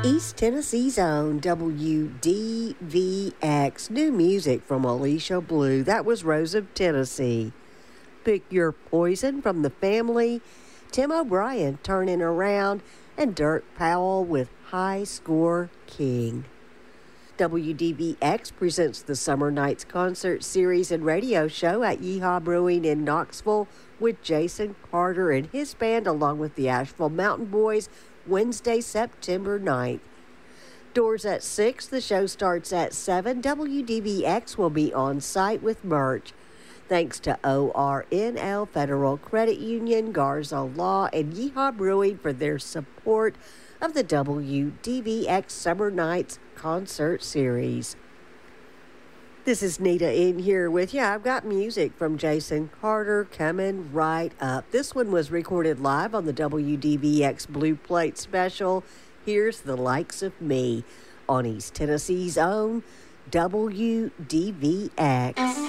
East Tennessee's own WDVX. New music from Alicia Blue. That was Rose of Tennessee. Pick Your Poison from the family. Tim O'Brien, Turning Around. And Dirk Powell with High Score King. WDVX presents the Summer Nights Concert Series and radio show at Yeehaw Brewing in Knoxville with Jason Carter and his band along with the Asheville Mountain Boys Wednesday, September 9th. Doors at 6, the show starts at 7. WDVX will be on site with merch. Thanks to ORNL, Federal Credit Union, Garza Law, and Yeehaw Brewing for their support of the WDVX Summer Nights Concert Series. This is Nita in here with you. I've got music from Jason Carter coming right up. This one was recorded live on the WDVX Blue Plate Special. Here's The Likes of Me on East Tennessee's own WDVX.